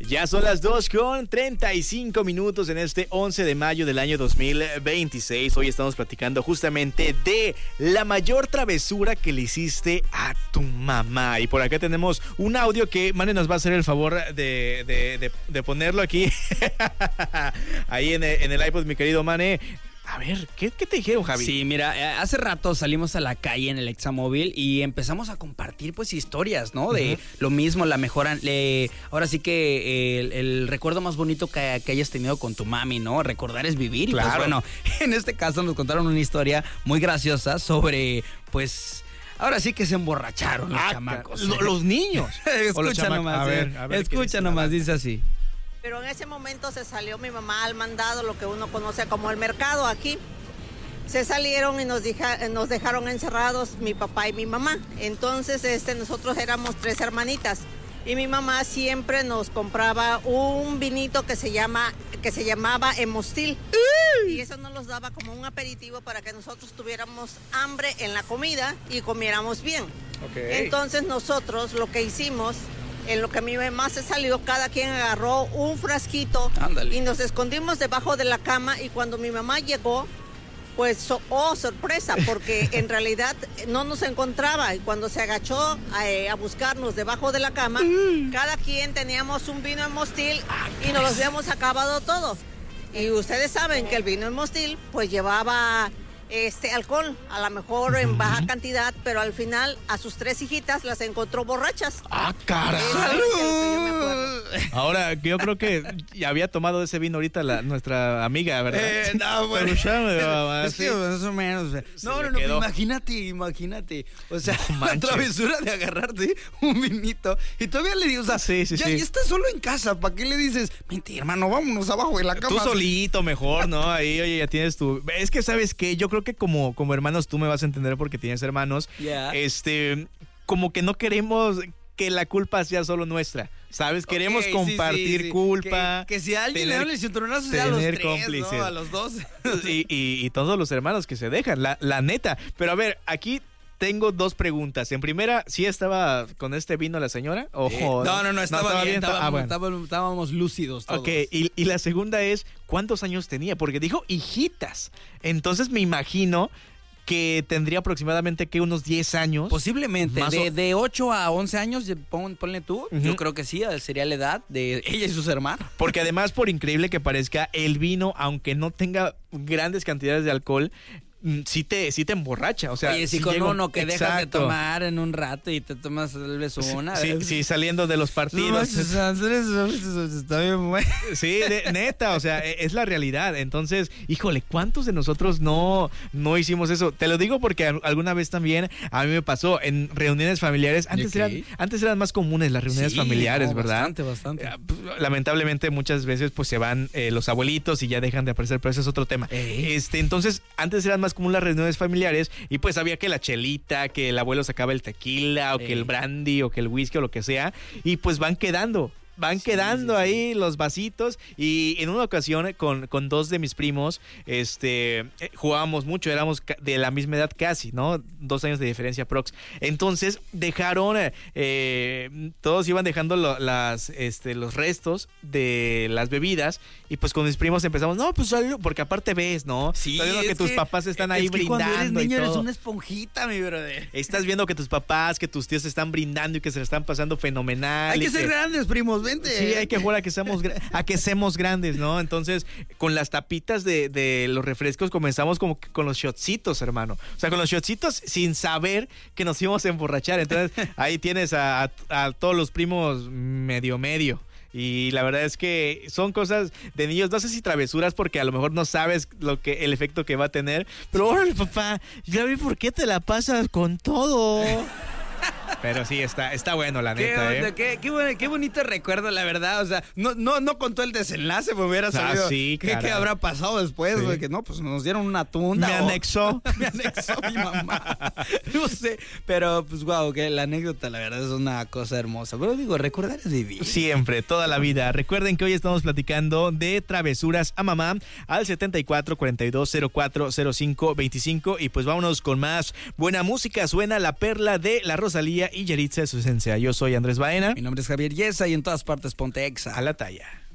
Ya son las 2:35 en este 11 de mayo del año 2026. Hoy estamos platicando justamente de la mayor travesura que le hiciste a tu mamá. Y por acá tenemos un audio que Mane nos va a hacer el favor de ponerlo aquí. Ahí en el iPod, mi querido Mane. A ver, ¿qué te dijeron, Javi? Sí, mira, hace rato salimos a la calle en el Examóvil y empezamos a compartir pues historias, ¿no? De lo mismo, la mejora. Ahora sí que el recuerdo más bonito que hayas tenido con tu mami, ¿no? Recordar es vivir. Claro. Y pues bueno, en este caso nos contaron una historia muy graciosa sobre, pues... Ahora sí que se emborracharon los chamacos. Los niños. Escucha nomás. A ver, escucha nomás, dice así. Pero en ese momento se salió mi mamá al mandado, lo que uno conoce como el mercado aquí. Se salieron y nos dejaron encerrados mi papá y mi mamá. Entonces nosotros éramos 3 hermanitas y mi mamá siempre nos compraba un vinito que se llamaba Emostil. Y eso nos los daba como un aperitivo para que nosotros tuviéramos hambre en la comida y comiéramos bien. Okay. Entonces nosotros lo que hicimos, en lo que a mi mamá se salió, cada quien agarró un frasquito. Ándale. Y nos escondimos debajo de la cama y cuando mi mamá llegó, pues, sorpresa, porque en realidad no nos encontraba y cuando se agachó a buscarnos debajo de la cama, cada quien teníamos un vino Emostil y nos los habíamos acabado todos. Y ustedes saben que el vino Emostil pues llevaba alcohol, a lo mejor en baja cantidad, pero al final a sus 3 hijitas las encontró borrachas. ¡Ah, caray! Eso es lo que yo me acuerdo. Ahora, yo creo que ya había tomado ese vino ahorita nuestra amiga, ¿verdad? No, bueno. Pero ya me va, Es que más o menos. No, imagínate. O sea, No la manches. travesura de agarrarte un vinito y todavía le digo, o sea, Sí. ya estás solo en casa, ¿para qué le dices? Vente, hermano, vámonos abajo de la cama? Tú solito mejor, ¿no? Ahí, oye, ya tienes tu... Es que, ¿sabes qué? Yo creo que como hermanos tú me vas a entender porque tienes hermanos. Ya. Como que no queremos que la culpa sea solo nuestra, ¿sabes? Queremos Ok, compartir sí. culpa. Que si a alguien le da el cinturonazo sea a los 3, cómplices. ¿no? A los 2. Y todos los hermanos que se dejan, la neta. Pero a ver, aquí tengo 2 preguntas. En primera, ¿sí estaba con este vino la señora? Ojo. No, estaba bien. Bueno. Estábamos lúcidos todos. Ok, y la segunda es, ¿cuántos años tenía? Porque dijo hijitas. Entonces me imagino que tendría aproximadamente que unos 10 años. Posiblemente, Más de 8 a 11 años, ponle tú, yo creo que sí, sería la edad de ella y sus hermanos. Porque además, por increíble que parezca, el vino, aunque no tenga grandes cantidades de alcohol, sí te emborracha. O sea, Oye, si sí con llega uno que dejas de Exacto. tomar en un rato y te tomas tal vez una. Sí, saliendo de los partidos. Está bien bueno. Sí, neta, o sea, es la realidad. Entonces, híjole, ¿cuántos de nosotros no hicimos eso? Te lo digo porque alguna vez también a mí me pasó en reuniones familiares. Antes eran más comunes las reuniones familiares, ¿verdad? Bastante. Lamentablemente muchas veces pues se van los abuelitos y ya dejan de aparecer, pero ese es otro tema. Entonces, antes eran más comunes las reuniones familiares y pues había que la chelita, que el abuelo sacaba el tequila o que el brandy o que el whisky o lo que sea y pues van quedando ahí los vasitos y en una ocasión con 2 de mis primos jugábamos mucho, éramos de la misma edad casi, ¿no? 2 años de diferencia prox. Entonces dejaron, todos iban dejando los restos de las bebidas y pues con mis primos empezamos, no, pues porque aparte ves, ¿no? Sí, estás viendo que tus papás están ahí brindando cuando eres niño y todo. eres una esponjita, mi brother. Estás viendo que tus papás, que tus tíos están brindando y que se le están pasando fenomenal. Hay que ser grandes, primos, vente. Sí, hay que jugar a que seamos grandes, ¿no? Entonces, con las tapitas de los refrescos comenzamos como que con los shotcitos, hermano. O sea, con los shotcitos sin saber que nos íbamos a emborrachar. Entonces, ahí tienes a todos los primos medio. Y la verdad es que son cosas de niños, no sé si travesuras porque a lo mejor no sabes el efecto que va a tener, pero órale, papá, ya vi por qué te la pasas con todo. Pero sí, está bueno, la neta, Qué bonito recuerdo, la verdad. O sea, no contó el desenlace, me hubiera sabido qué habrá pasado después. De que no, pues nos dieron una tunda. Me anexó mi mamá. No sé, pero pues wow, que la anécdota, la verdad, es una cosa hermosa. Pero digo, recordar es vivir. Siempre, toda la vida. Recuerden que hoy estamos platicando de travesuras a mamá al 74 42 04 05 25 y pues vámonos con más buena música. Suena La Perla de la Rosalía y Yaritza de su esencia. Yo soy Andrés Baena. Mi nombre es Javier Yesa y en todas partes ponte Exa. A la talla.